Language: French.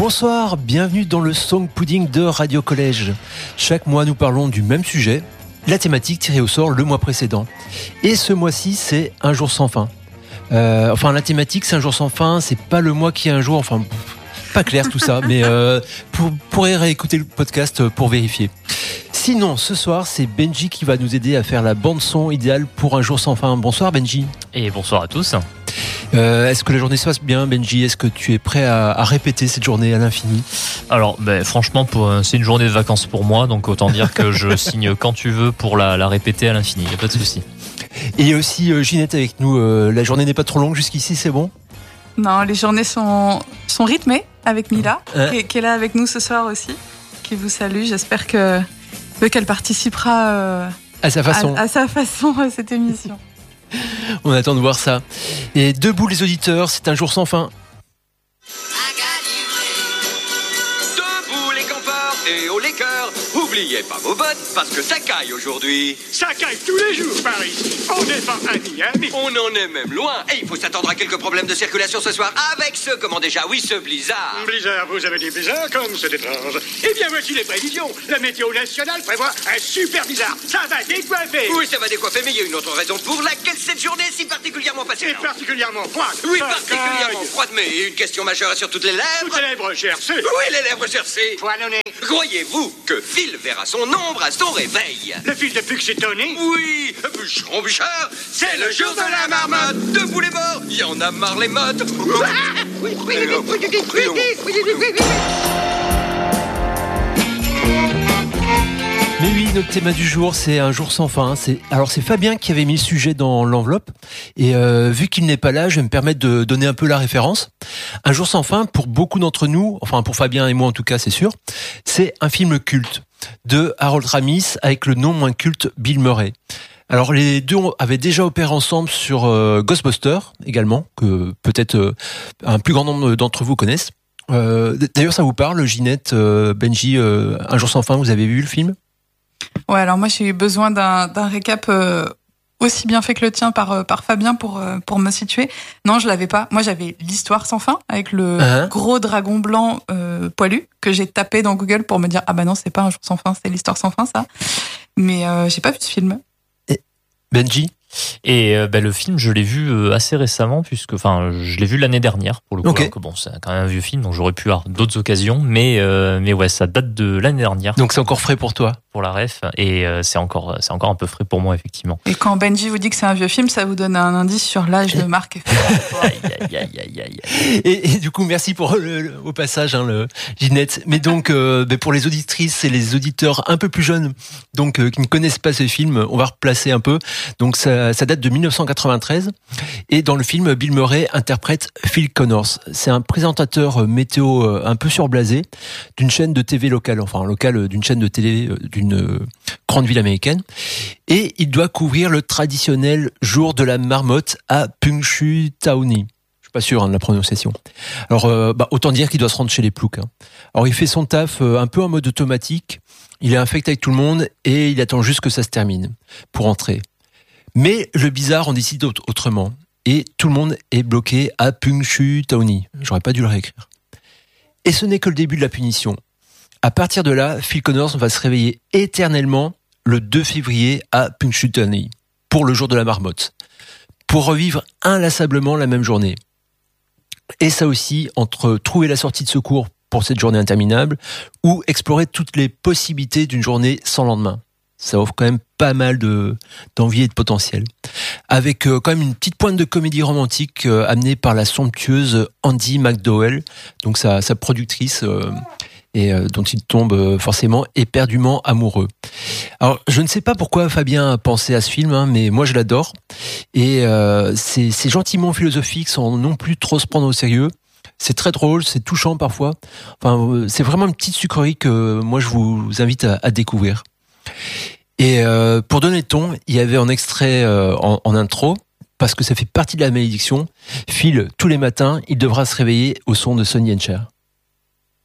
Bonsoir, bienvenue dans le Song Pudding de Radio Collège. Chaque mois, nous parlons du même sujet, la thématique tirée au sort le mois précédent. Et ce mois-ci, c'est Un jour sans fin. La thématique, c'est Un jour sans fin, c'est pas le mois qui est un jour, pas clair tout ça, mais vous pourrez réécouter le podcast pour vérifier. Sinon, ce soir, c'est Benji qui va nous aider à faire la bande-son idéale pour Un jour sans fin. Bonsoir Benji. Et bonsoir à tous. Est-ce que la journée se passe bien, Benji? Est-ce que tu es prêt à répéter cette journée à l'infini? Alors, franchement, c'est une journée de vacances pour moi, donc autant dire que je signe quand tu veux pour la répéter à l'infini, il n'y a pas de souci. Et il y a aussi Ginette avec nous. La journée n'est pas trop longue jusqu'ici, c'est bon? Non, les journées sont rythmées avec Mila, qui est là avec nous ce soir aussi, qui vous salue. J'espère qu'elle participera à sa façon à cette émission. On attend de voir ça. Et debout les auditeurs, c'est Un jour sans fin. Debout les campeurs et haut les cœurs. Oubliez pas vos bottes parce que ça caille aujourd'hui. Ça caille tous les jours par ici. On n'est pas à Miami. On en est même loin. Et il faut s'attendre à quelques problèmes de circulation ce soir avec ce blizzard. Blizzard, vous avez dit blizzard comme c'est étrange. Eh bien, voici les prévisions. La météo nationale prévoit un super blizzard. Ça va décoiffer. Oui, ça va décoiffer, mais il y a une autre raison pour laquelle cette journée est si particulièrement Et passionnante. particulièrement froide. Oui, particulièrement froide, mais une question majeure sur toutes les lèvres. Toutes les lèvres gercées. Oui, les lèvres gercées. Poil au nez. Croyez-vous que Phil verra son ombre à son réveil? Le fil de Puxétonie. Oui, bûcheron bûcheur, c'est le jour de la marmotte. Debout les morts, il y en a marre les mottes. Mais oui, notre thème du jour, c'est Un jour sans fin. C'est Fabien qui avait mis le sujet dans l'enveloppe. Et vu qu'il n'est pas là, je vais me permettre de donner un peu la référence. Un jour sans fin, pour beaucoup d'entre nous, enfin pour Fabien et moi en tout cas, c'est sûr, c'est un film culte de Harold Ramis avec le non moins culte Bill Murray. Alors les deux avaient déjà opéré ensemble sur Ghostbusters également, que peut-être un plus grand nombre d'entre vous connaissent. D'ailleurs, ça vous parle, Ginette, Benji, Un jour sans fin, vous avez vu le film ? Ouais, alors moi j'ai eu besoin d'un récap aussi bien fait que le tien par Fabien pour me situer. Non, je l'avais pas. Moi j'avais l'Histoire sans fin avec le gros dragon blanc poilu que j'ai tapé dans Google pour me dire ah bah non, c'est pas Un jour sans fin, c'est l'Histoire sans fin ça. Mais j'ai pas vu ce film. Benji? Et le film, je l'ai vu assez récemment, je l'ai vu l'année dernière pour le coup. Okay. Alors que c'est quand même un vieux film, donc j'aurais pu avoir d'autres occasions, mais ouais, ça date de l'année dernière. Donc c'est encore frais pour toi? Pour la ref, et c'est encore un peu frais pour moi effectivement. Et quand Benji vous dit que c'est un vieux film, ça vous donne un indice sur l'âge de Marc. Aïe. Et du coup, merci au passage, Ginette. Mais donc, pour les auditrices et les auditeurs un peu plus jeunes, donc qui ne connaissent pas ce film, on va replacer un peu. Donc, ça date de 1993. Et dans le film, Bill Murray interprète Phil Connors. C'est un présentateur météo un peu surblasé d'une chaîne de TV locale, d'une chaîne de télé d'une grande ville américaine. Et il doit couvrir le traditionnel jour de la marmotte à Punxsutawney. Je suis pas sûr de la prononciation. Alors, autant dire qu'il doit se rendre chez les ploucs. Alors, il fait son taf un peu en mode automatique. Il est infect avec tout le monde et il attend juste que ça se termine pour entrer. Mais le bizarre en décide autrement. Et tout le monde est bloqué à Punxsutawney. J'aurais pas dû le réécrire. Et ce n'est que le début de la punition. À partir de là, Phil Connors va se réveiller éternellement le 2 février à Punxsutawney pour le jour de la marmotte, pour revivre inlassablement la même journée. Et ça aussi, entre trouver la sortie de secours pour cette journée interminable ou explorer toutes les possibilités d'une journée sans lendemain. Ça offre quand même pas mal d'envie et de potentiel. Avec quand même une petite pointe de comédie romantique amenée par la somptueuse Andie MacDowell, donc sa productrice, et dont il tombe forcément éperdument amoureux. Alors, je ne sais pas pourquoi Fabien a pensé à ce film, mais moi je l'adore. Et c'est gentiment philosophique, sans non plus trop se prendre au sérieux. C'est très drôle, c'est touchant parfois. C'est vraiment une petite sucrerie que moi je vous invite à découvrir. Et pour donner le ton, il y avait un extrait en intro, parce que ça fait partie de la malédiction. Phil, tous les matins, il devra se réveiller au son de Sonny & Cher.